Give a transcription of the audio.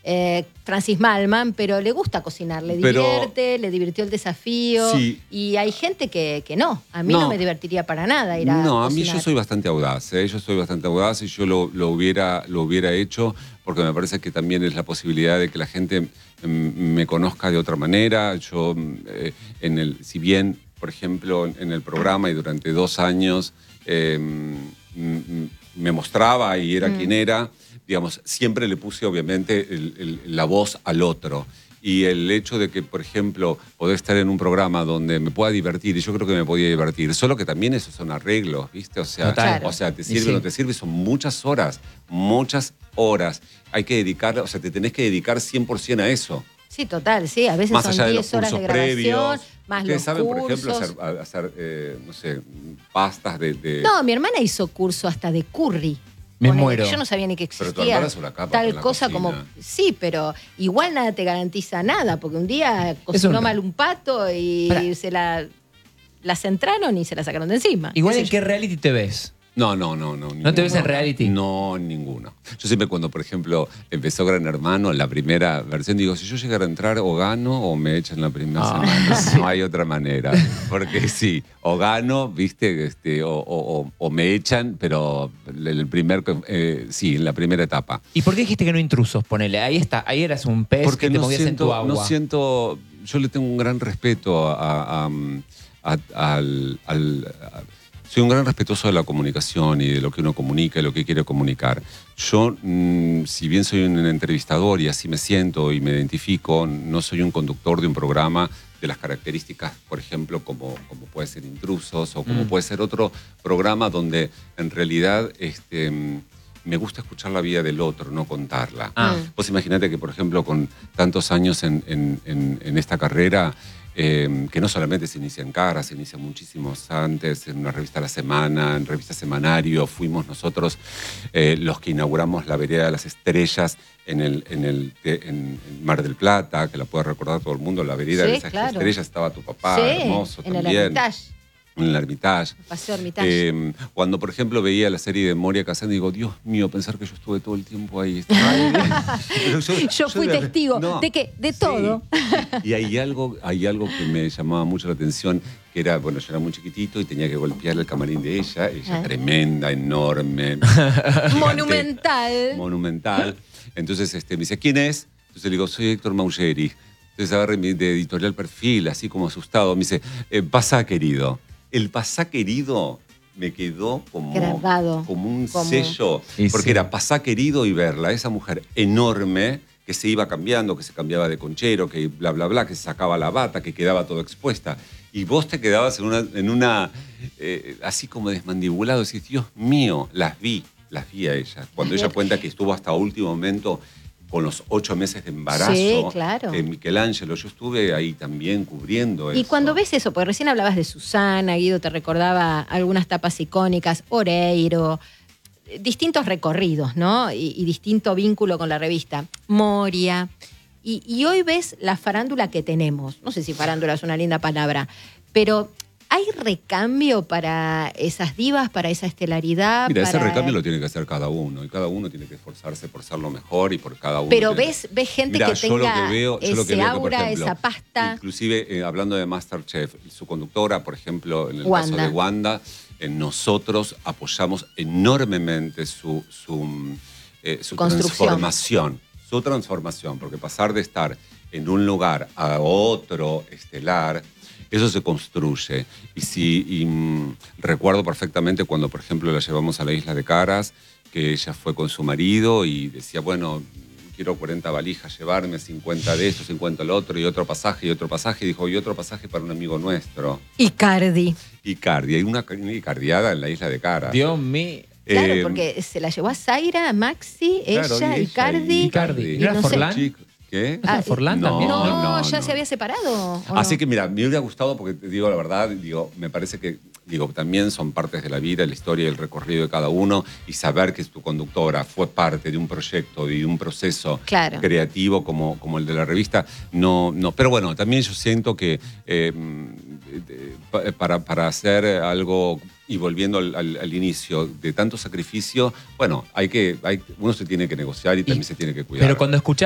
Francis Malman, pero le gusta cocinar, le divierte, le divirtió el desafío. Sí. Y hay gente que no. A mí no me divertiría para nada ir a No, a cocinar. mí yo soy bastante audaz. Yo soy bastante audaz y yo lo hubiera hecho porque me parece que también es la posibilidad de que la gente me conozca de otra manera. Yo, si bien, por ejemplo, en el programa y durante 2 años me mostraba y era quien era, digamos, siempre le puse obviamente la voz al otro. Y el hecho de que, por ejemplo, poder estar en un programa donde me pueda divertir, y yo creo que me podía divertir, solo que también esos son arreglos, ¿viste? O sea, te sirve o no te sirve, son muchas horas. Hay que dedicar, o sea, te tenés que dedicar 100% a eso. Sí, total, sí. A veces más son allá 10 horas de grabación, previos. más Ustedes los saben, cursos. por ejemplo, hacer no sé, pastas de... No, mi hermana hizo curso hasta de curry. Me muero. Yo no sabía ni que Pero tu existía hermana es una capa tal con la cosa cocina. como... Sí, pero igual nada te garantiza nada, porque un día cocinó mal un pato y la centraron y se la sacaron de encima. Igual, ¿en qué reality te ves? No. ¿No te ves en reality? No, ninguno. Yo siempre cuando, por ejemplo, empezó Gran Hermano, la primera versión, digo, si yo llegara a entrar, o gano o me echan la primera semana. Sí. No hay otra manera. Porque sí, o gano, ¿viste? O me echan, pero en la primera etapa. ¿Y por qué dijiste que no intrusos? Ponele, ahí está, ahí eras un pez porque que te movías en tu agua. Yo le tengo un gran respeto soy un gran respetuoso de la comunicación y de lo que uno comunica y lo que quiere comunicar. Yo, si bien soy un entrevistador y así me siento y me identifico, no soy un conductor de un programa de las características, por ejemplo, como puede ser Intrusos o como puede ser otro programa donde en realidad me gusta escuchar la vida del otro, no contarla. Vos imaginate que, por ejemplo, con tantos años en esta carrera, que no solamente se inicia en Cara, se inicia muchísimos antes, en una revista a la semana, en revista Semanario. Fuimos nosotros los que inauguramos la Vereda de las Estrellas en Mar del Plata, que la puede recordar todo el mundo. La Vereda de esas Estrellas estaba tu papá, hermoso en también. el Hermitage. En el Hermitage. Paseo Hermitage. Cuando, por ejemplo, veía la serie de Moria Kazan, digo, Dios mío, pensar que yo estuve todo el tiempo ahí. Yo fui testigo. ¿De qué? De todo. Y hay algo que me llamaba mucho la atención, que era, bueno, yo era muy chiquitito y tenía que golpearle el camarín de ella. Ella tremenda, enorme. Monumental. Entonces me dice, ¿quién es? Entonces le digo, soy Héctor Maugeri. Entonces agarré de Editorial Perfil, así como asustado. Me dice, pasá, querido. El pasá, querido, me quedó como un sello. Porque era pasá, querido, y verla. Esa mujer enorme que se iba cambiando, que se cambiaba de conchero, que bla, bla, bla, que se sacaba la bata, que quedaba toda expuesta. Y vos te quedabas en una así como desmandibulado. Decís, Dios mío, las vi a ella. Cuando ella cuenta que estuvo hasta último momento con los 8 meses de embarazo. Sí, claro. Michelangelo, yo estuve ahí también cubriendo eso. Y cuando ves eso, porque recién hablabas de Susana, Guido te recordaba algunas tapas icónicas, Oreiro, distintos recorridos, ¿no? Y distinto vínculo con la revista. Moria. Y hoy ves la farándula que tenemos. No sé si farándula es una linda palabra, pero ¿hay recambio para esas divas, para esa estelaridad? Mira, ese recambio lo tiene que hacer cada uno. Y cada uno tiene que esforzarse por ser lo mejor y por cada uno. Pero ves gente que tenga ese aura, por ejemplo, esa pasta. Inclusive, hablando de MasterChef, su conductora, por ejemplo, en el caso de Wanda, nosotros apoyamos enormemente su transformación. Su transformación, porque pasar de estar en un lugar a otro estelar, eso se construye. Y recuerdo perfectamente cuando, por ejemplo, la llevamos a la Isla de Caras, que ella fue con su marido y decía, bueno, quiero 40 valijas llevarme, 50 de esto, 50 del otro, y otro pasaje, y otro pasaje. Y dijo, y otro pasaje para un amigo nuestro. Icardi. Hay una icardiada en la Isla de Caras. Dios mío. Claro, porque se la llevó a Zaira, a Maxi, ella, Icardi. ¿Y era Forlán? ¿Qué? ¿Forlán también? No, ya se había separado. Así que mira, me hubiera gustado, porque te digo la verdad, me parece que también son partes de la vida, la historia y el recorrido de cada uno, y saber que tu conductora fue parte de un proyecto y de un proceso creativo como el de la revista, no. Pero bueno, también yo siento que para hacer algo, y volviendo al inicio, de tanto sacrificio, bueno, uno se tiene que negociar y también se tiene que cuidar. Pero cuando escuchás